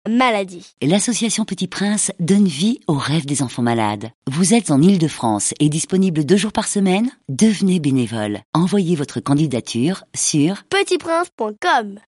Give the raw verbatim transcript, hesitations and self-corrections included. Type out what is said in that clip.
maladie. L'association Petit Prince donne vie aux rêves des enfants malades. Vous êtes en Île-de-France et disponible deux jours par semaine? Devenez bénévole. Envoyez votre candidature sur petit prince point com.